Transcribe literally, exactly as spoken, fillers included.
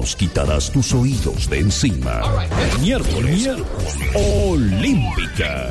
nos quitarás tus oídos de encima. Miércoles Olímpica.